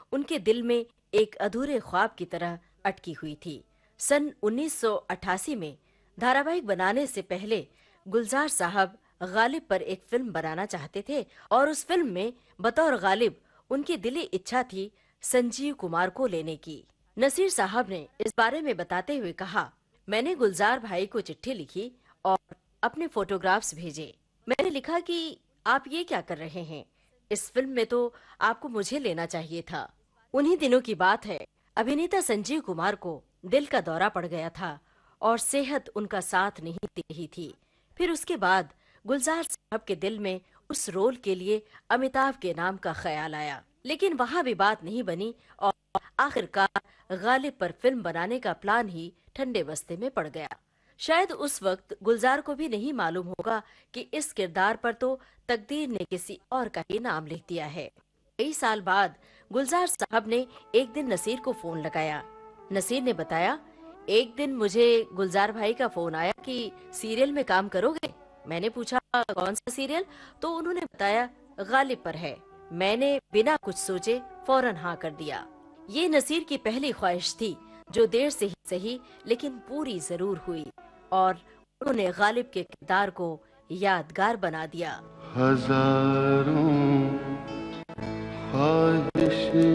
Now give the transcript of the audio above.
उनके दिल में एक अधूरे ख्वाब की तरह अटकी हुई थी। सन 1988 में धारावाहिक बनाने से पहले गुलजार साहब गालिब पर एक फिल्म बनाना चाहते थे और उस फिल्म में बतौर गालिब उनकी दिली इच्छा थी संजीव कुमार को लेने की। नसीर साहब ने इस बारे में बताते हुए कहा, मैंने गुलजार भाई को चिट्ठी लिखी और अपने फोटोग्राफ्स भेजे। मैंने लिखा कि आप ये क्या कर रहे हैं, इस फिल्म में तो आपको मुझे लेना चाहिए था। उन्हीं दिनों की बात है, अभिनेता संजीव कुमार को दिल का दौरा पड़ गया था और सेहत उनका साथ नहीं दे रही थी। फिर उसके बाद गुलजार साहब के दिल में उस रोल के लिए अमिताभ के नाम का ख्याल आया, लेकिन वहां भी बात नहीं बनी और आखिरकार गालिब पर फिल्म बनाने का प्लान ही ठंडे बस्ते में पड़ गया। शायद उस वक्त गुलजार को भी नहीं मालूम होगा कि इस किरदार पर तो तकदीर ने किसी और का ही नाम लिख दिया है। कई साल बाद गुलजार साहब ने एक दिन नसीर को फोन लगाया। नसीर ने बताया, एक दिन मुझे गुलजार भाई का फोन आया कि सीरियल में काम करोगे। मैंने पूछा कौन सा सीरियल, तो उन्होंने बताया गालिब पर है। मैंने बिना कुछ सोचे फौरन हाँ कर दिया। ये नसीर की पहली ख्वाहिश थी जो देर से ही सही लेकिन पूरी जरूर हुई और उन्होंने गालिब के किरदार को यादगार बना दिया। हजारों ख्वाहिश